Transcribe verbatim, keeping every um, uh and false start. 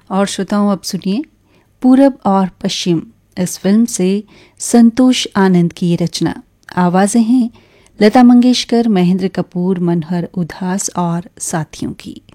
और श्रोताओं, अब सुनिए पूरब और पश्चिम इस फिल्म से संतोष आनंद की ये रचना। आवाजें हैं लता मंगेशकर, महेंद्र कपूर, मनोहर उदास और साथियों की।